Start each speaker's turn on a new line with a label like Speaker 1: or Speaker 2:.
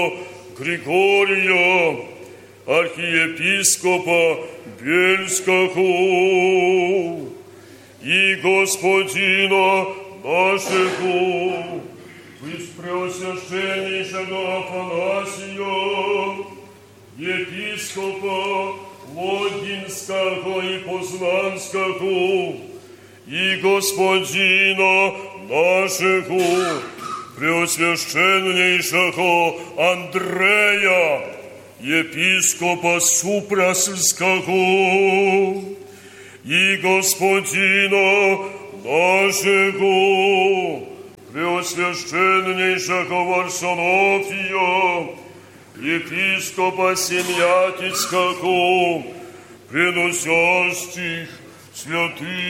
Speaker 1: Григория, архиепископа Бельского, и Господина нашего, Преосвященнейшего Афанасия, епископа Лодинского и Познанского, и Господина нашего, Преосвященнейшего Андрея, епископа Супрасльского, и Господина нашего, Преосвященнейшего Варсонофия, епископа Семьятицкого, приносящих святых